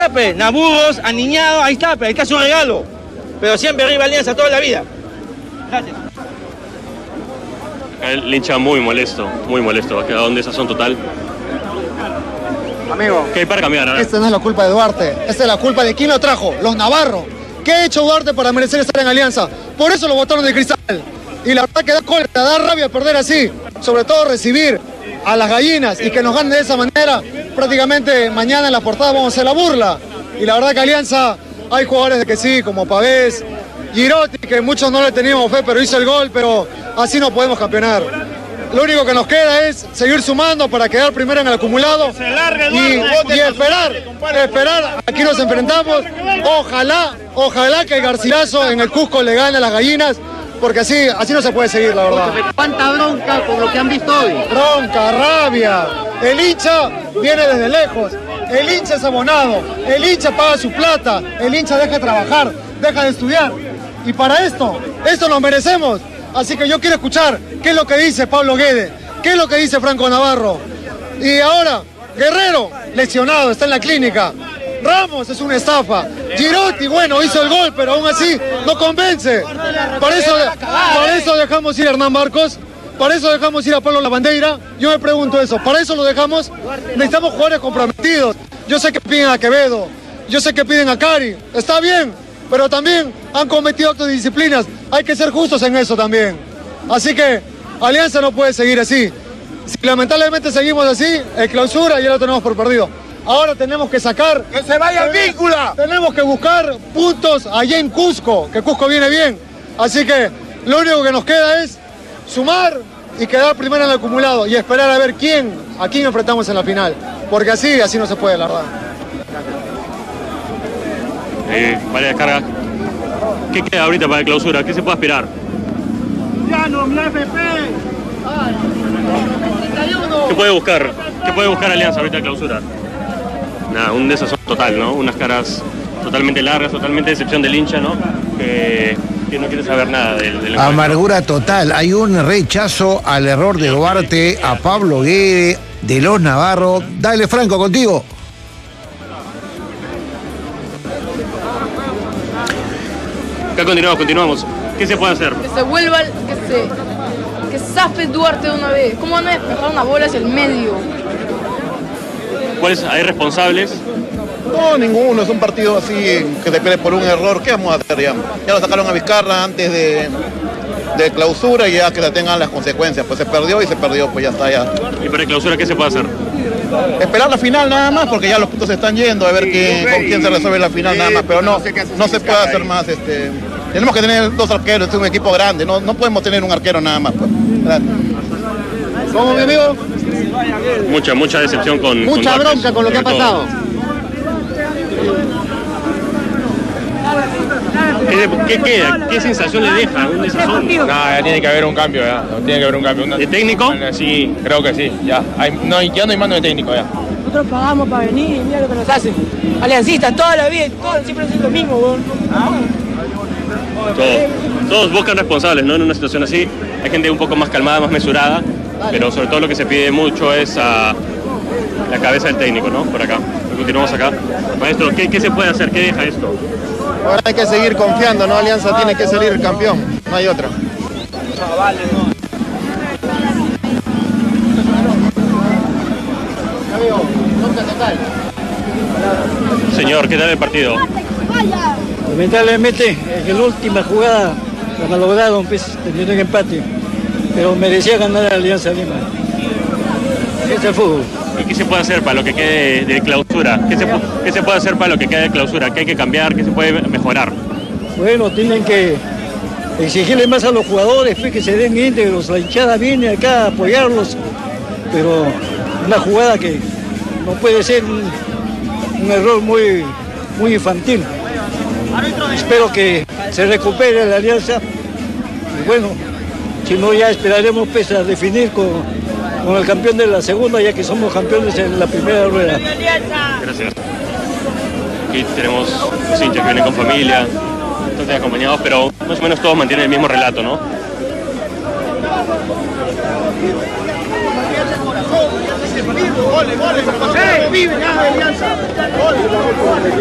Naburros, aniñados, ahí está su regalo. Pero siempre arriba Alianza toda la vida. Gracias. El hincha muy molesto, ha quedado en desazón total. Amigo, ¿qué hay para cambiar? Esta no es la culpa de Duarte, esta es la culpa de quién lo trajo, los navarros. ¿Qué ha hecho Duarte para merecer estar en Alianza? Por eso lo botaron de Cristal. Y la verdad que da cólera, da rabia perder así. Sobre todo recibir a las gallinas y que nos ganen de esa manera. Prácticamente mañana en la portada vamos a hacer la burla. Y la verdad que Alianza, hay jugadores de que sí, como Pavés, Girotti, que muchos no le teníamos fe, pero hizo el gol, pero así no podemos campeonar. Lo único que nos queda es seguir sumando para quedar primero en el acumulado y esperar. Aquí nos enfrentamos. Ojalá que el Garcilaso en el Cusco le gane a las gallinas, porque así no se puede seguir, la verdad. ¿Cuánta bronca con lo que han visto hoy? Bronca, rabia. El hincha viene desde lejos. El hincha es abonado. El hincha paga su plata. El hincha deja de trabajar, deja de estudiar. Y para esto lo merecemos. Así que yo quiero escuchar qué es lo que dice Pablo Guede, qué es lo que dice Franco Navarro. Y ahora, Guerrero, lesionado, está en la clínica. Ramos es una estafa. Girotti, bueno, hizo el gol, pero aún así no convence. Para eso dejamos ir a Hernán Marcos, para eso dejamos ir a Pablo Lavandeira. Yo me pregunto eso, para eso lo dejamos. Necesitamos jugadores comprometidos. Yo sé que piden a Quevedo, yo sé que piden a Cari, está bien, pero también han cometido actos de disciplinas. Hay que ser justos en eso también. Así que Alianza no puede seguir así. Si lamentablemente seguimos así, el Clausura ya lo tenemos por perdido. Ahora tenemos que sacar... ¡Que se vaya el Víncula! Tenemos que buscar puntos allá en Cusco, que Cusco viene bien. Así que lo único que nos queda es sumar y quedar primero en el acumulado y esperar a ver a quién enfrentamos en la final. Porque así no se puede, la verdad. Vale, descarga. ¿Qué queda ahorita para el Clausura? ¿Qué se puede aspirar? ¿Qué puede buscar? ¿Qué puede buscar Alianza ahorita en Clausura? Nada, un desazón total, ¿no? Unas caras totalmente largas, totalmente decepción del hincha, ¿no? Que no quiere saber nada del amargura total. Hay un rechazo al error de Duarte, a Pablo Guede, de los Navarro. Dale, Franco, contigo. Acá continuamos. ¿Qué se puede hacer? Que se vuelva, que zafe Duarte de una vez. ¿Cómo van a despejar una bola hacia el medio? ¿Cuáles hay responsables? No, ninguno. Es un partido así que se pierde por un error. ¿Qué vamos a hacer ya? Ya lo sacaron a Vizcarra antes de Clausura y ya que la tengan las consecuencias. Pues se perdió, pues ya está ya. ¿Y para el Clausura qué se puede hacer? Esperar la final nada más, porque ya los puntos se están yendo, a ver con quién se resuelve la final nada más, pero no se puede hacer más. Tenemos que tener dos arqueros, es un equipo grande, no podemos tener un arquero nada más. Pues. ¿Cómo, mi amigo? Mucha decepción con mucha bronca con lo que ha pasado. ¿Qué queda? ¿Qué sensación le deja? ¿Un desazón? No, ya tiene que haber un cambio, ya. Tiene que haber un cambio. ¿De técnico? Sí, creo que sí, ya. Ya no hay mano de técnico, ya. Nosotros pagamos para venir y mira lo que nos hacen. Aliancistas, toda la vida, siempre hacen lo mismo, weón. Todos buscan responsables, ¿no? En una situación así. Hay gente un poco más calmada, más mesurada, pero sobre todo lo que se pide mucho es a la cabeza del técnico, ¿no? Por acá. Continuamos acá. Maestro, ¿qué se puede hacer? ¿Qué deja esto? Ahora hay que seguir confiando, ¿no? Alianza tiene que salir el campeón, no hay otra. Señor, ¿qué tal el partido? Lamentablemente, en la última jugada la malograron, pues, teniendo un empate, pero merecía ganar a Alianza Lima. Este es el fútbol. ¿Y qué se puede hacer para lo que quede de Clausura? ¿Qué se puede hacer para lo que quede de Clausura? ¿Qué hay que cambiar? ¿Qué se puede mejorar? Bueno, tienen que exigirle más a los jugadores, pues, que se den íntegros. La hinchada viene acá a apoyarlos, pero una jugada que no puede ser un error muy infantil. Espero que se recupere la Alianza. Y bueno, si no, ya esperaremos, pues, a definir con el campeón de la segunda, ya que somos campeones en la primera rueda. Gracias. Aquí tenemos los hinchas que vienen con familia, entonces acompañados, pero más o menos todos mantienen el mismo relato, ¿no? Vive, ya, Alianza.